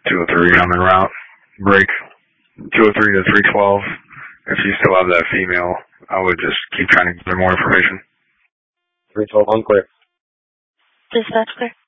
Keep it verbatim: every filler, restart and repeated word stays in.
two oh three on the route. Break two oh three to three twelve. If you still have that female, I would just keep trying to get more information. three twelve, unclear. Dispatch clear.